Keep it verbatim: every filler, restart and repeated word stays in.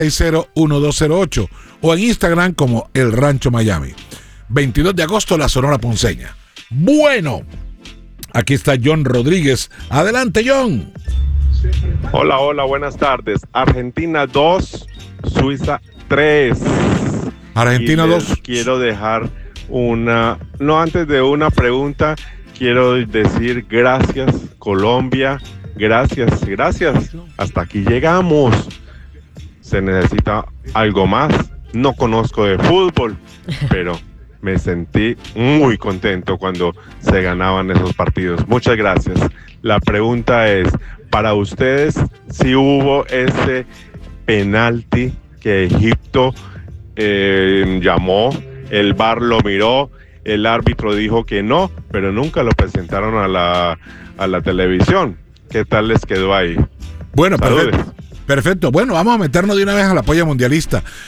cero uno dos cero ocho o en Instagram como El Rancho Miami. veintidós de agosto, la Sonora Ponceña. Bueno, aquí está John Rodríguez. Adelante, John. Hola, hola, buenas tardes. Argentina dos, Suiza tres. Argentina dos. Quiero dejar una, no antes de una pregunta, quiero decir gracias, Colombia. Gracias, gracias. Hasta aquí llegamos. Se necesita algo más. No conozco de fútbol, pero me sentí muy contento cuando se ganaban esos partidos. Muchas gracias. La pregunta es, para ustedes, si hubo ese penalti que Egipto eh, llamó, el V A R lo miró, el árbitro dijo que no, pero nunca lo presentaron a la, a la televisión. ¿Qué tal les quedó ahí? Bueno, Saludos. perfecto. Perfecto. Bueno, vamos a meternos de una vez a la polla mundialista.